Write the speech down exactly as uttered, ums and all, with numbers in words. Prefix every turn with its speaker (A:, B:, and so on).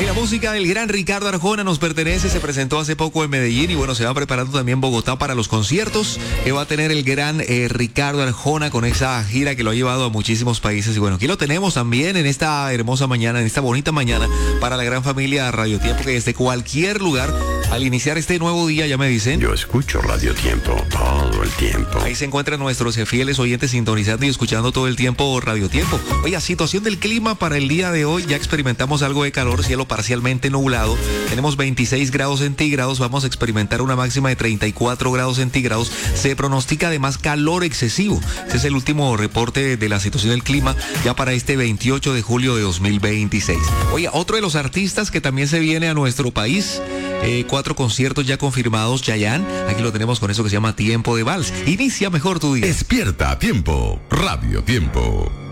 A: la música del gran Ricardo Arjona nos pertenece, se presentó hace poco en Medellín y bueno, se va preparando también Bogotá para los conciertos que va a tener el gran eh, Ricardo Arjona con esa gira que lo ha llevado a muchísimos países. Y bueno, aquí lo tenemos también en esta hermosa mañana, en esta bonita mañana para la gran familia Radio Tiempo, que desde cualquier lugar, al iniciar este nuevo día, ya me dicen...
B: Yo escucho Radio Tiempo todo el tiempo.
A: Ahí se encuentran nuestros fieles oyentes sintonizando y escuchando todo el tiempo Radio Tiempo. Oiga, situación del clima para el día de hoy, ya experimentamos algo de calor, cielo parcialmente nublado, tenemos veintiséis grados centígrados, vamos a experimentar una máxima de treinta y cuatro grados centígrados, se pronostica además calor excesivo. Este es el último reporte de la situación del clima ya para este veintiocho de julio de dos mil veintiséis. Oiga, otro de los artistas que también se viene a nuestro país, eh, cuatro conciertos ya confirmados, Chayanne, aquí lo tenemos con eso que se llama Tiempo de Vals. Inicia mejor tu día.
B: Despierta a tiempo, Radio Tiempo.